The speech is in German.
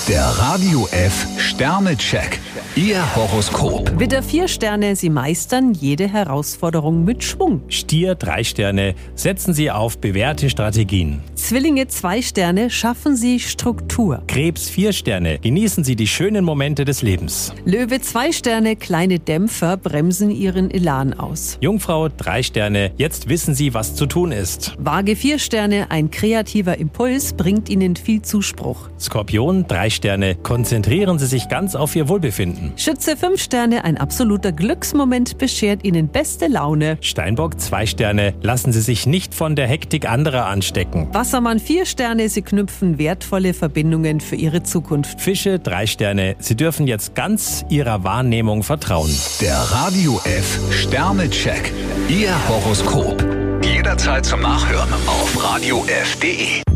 Der Radio F Sternecheck. Ihr Horoskop. Widder 4 Sterne, Sie meistern jede Herausforderung mit Schwung. Stier 3 Sterne, setzen Sie auf bewährte Strategien. Zwillinge 2 Sterne, schaffen Sie Struktur. Krebs 4 Sterne, genießen Sie die schönen Momente des Lebens. Löwe 2 Sterne, kleine Dämpfer bremsen Ihren Elan aus. Jungfrau 3 Sterne, jetzt wissen Sie, was zu tun ist. Waage 4 Sterne, ein kreativer Impuls bringt Ihnen viel Zuspruch. Skorpion 3 Sterne, konzentrieren Sie sich ganz auf Ihr Wohlbefinden. Schütze 5 Sterne, ein absoluter Glücksmoment beschert Ihnen beste Laune. Steinbock 2 Sterne, lassen Sie sich nicht von der Hektik anderer anstecken. Wassermann 4 Sterne, Sie knüpfen wertvolle Verbindungen für Ihre Zukunft. Fische 3 Sterne, Sie dürfen jetzt ganz Ihrer Wahrnehmung vertrauen. Der Radio F Sternecheck. Ihr Horoskop. Jederzeit zum Nachhören auf radiof.de.